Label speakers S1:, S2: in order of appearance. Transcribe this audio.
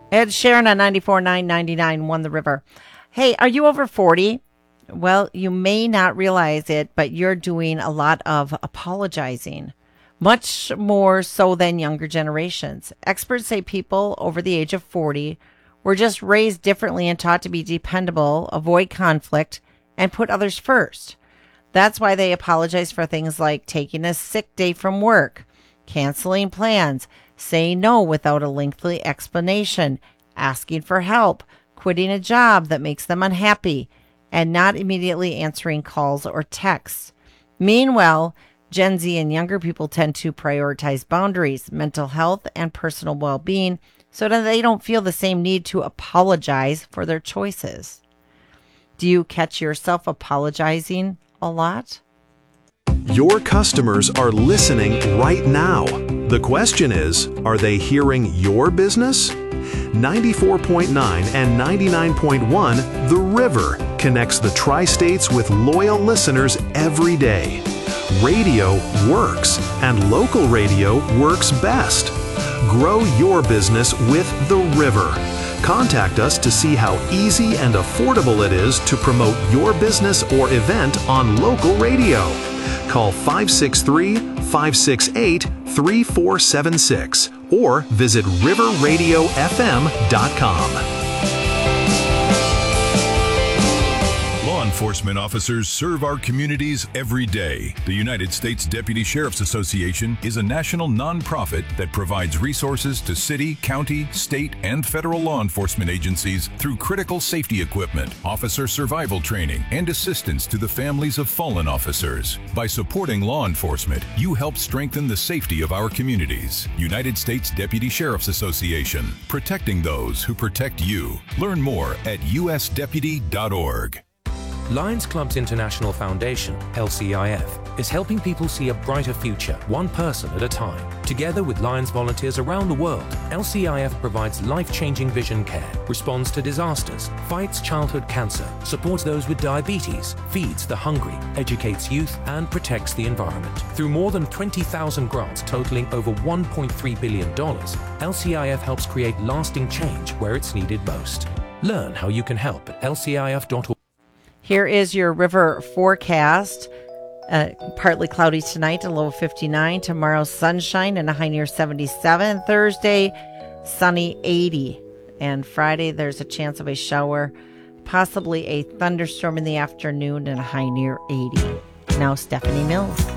S1: Ed Sheeran on 94.999 won the river. Hey, are you over 40? Well, you may not realize it, but you're doing a lot of apologizing, much more so than younger generations. Experts say people over the age of 40 were just raised differently and taught to be dependable, avoid conflict, and put others first. That's why they apologize for things like taking a sick day from work, canceling plans, saying no without a lengthy explanation, asking for help, quitting a job that makes them unhappy, and not immediately answering calls or texts. Meanwhile, Gen Z and younger people tend to prioritize boundaries, mental health, and personal well-being so that they don't feel the same need to apologize for their choices. Do you catch yourself apologizing a lot?
S2: Your customers are listening right now. The question is, are they hearing your business? 94.9 and 99.1 The River connects the Tri-States with loyal listeners every day. Radio works, and local radio works best. Grow your business with The River. Contact us to see how easy and affordable it is to promote your business or event on local radio. Call 563-568-3476 or visit riverradiofm.com.
S3: Law enforcement officers serve our communities every day. The United States Deputy Sheriff's Association is a national nonprofit that provides resources to city, county, state, and federal law enforcement agencies through critical safety equipment, officer survival training, and assistance to the families of fallen officers. By supporting law enforcement, you help strengthen the safety of our communities. United States Deputy Sheriff's Association, protecting those who protect you. Learn more at usdeputy.org.
S4: Lions Clubs International Foundation, LCIF, is helping people see a brighter future, one person at a time. Together with Lions volunteers around the world, LCIF provides life-changing vision care, responds to disasters, fights childhood cancer, supports those with diabetes, feeds the hungry, educates youth, and protects the environment. Through more than 20,000 grants totaling over $1.3 billion, LCIF helps create lasting change where it's needed most. Learn how you can help at lcif.org.
S1: Here is your river forecast. Partly cloudy tonight, a low of 59. Tomorrow, sunshine and a high near 77. Thursday, sunny 80. And Friday, there's a chance of a shower, possibly a thunderstorm in the afternoon and a high near 80. Now, Stephanie Mills.